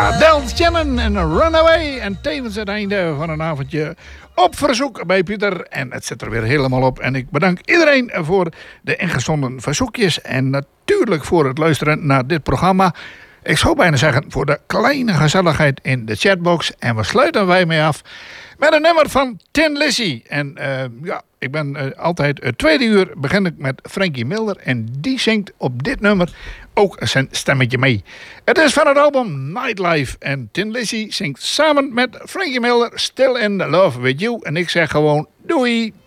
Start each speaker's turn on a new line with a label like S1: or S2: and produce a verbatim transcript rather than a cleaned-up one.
S1: Del Shannon en Runaway. En tevens het einde van een avondje op verzoek bij Pieter. En het zit er weer helemaal op. En ik bedank iedereen voor de ingezonden verzoekjes. En natuurlijk voor het luisteren naar dit programma. Ik zou bijna zeggen voor de kleine gezelligheid in de chatbox. En we sluiten wij mee af met een nummer van Tin Lizzy. En uh, ja, ik ben uh, altijd het tweede uur begin ik met Frankie Miller. En die zingt op dit nummer ook zijn stemmetje mee. Het is van het album Nightlife. En Tin Lizzy zingt samen met Frankie Miller Still in Love With You. En ik zeg gewoon doei.